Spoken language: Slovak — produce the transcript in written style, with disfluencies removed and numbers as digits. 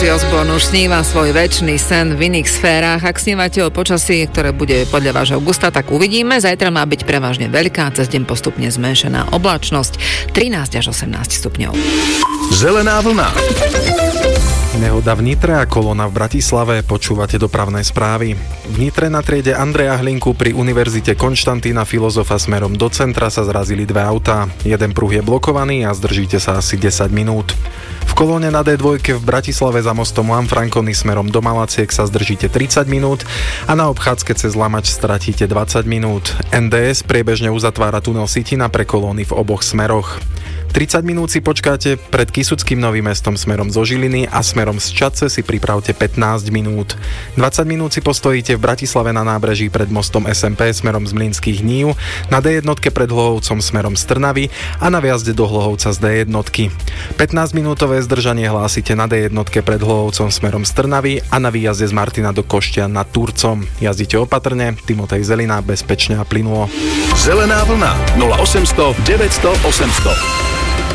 Ozzy Osbourne už sníva svoj večný sen v iných sférach. Ak snívate o počasí, ktoré bude podľa vášho gusta, tak uvidíme. Zajtra má byť prevažne veľká, cez deň postupne zmenšená oblačnosť, 13 až 18 stupňov. Zelená vlna. Nehoda v Nitre a kolóna v Bratislave, počúvate dopravné správy. V Nitre na triede Andreja Hlinku pri Univerzite Konštantína Filozofa smerom do centra sa zrazili dve autá. Jeden pruh je blokovaný a zdržíte sa asi 10 minút. V kolóne na D2 v Bratislave za mostom Lanfranconi smerom do Malaciek sa zdržíte 30 minút a na obchádzke cez Lamač stratíte 20 minút. NDS priebežne uzatvára tunel Sitina pre kolóny v oboch smeroch. 30 minút si počkáte pred Kysuckým Novým Mestom smerom zo Žiliny a smerom z Čadce si pripravte 15 minút. 20 minút si postojíte v Bratislave na nábreží pred mostom SMP smerom z Mlynských Nív, na D1 pred Hlohovcom smerom z Trnavy a na viazde do Hlohovca z D1. 15-minútové zdržanie hlásite na D1 pred Hlohovcom smerom z Trnavy a na výjazde z Martina do Koštian nad Turcom. Jazdite opatrne, Timotej Zelina, bezpečne a plynulo. Zelená vlna 0800 900 800.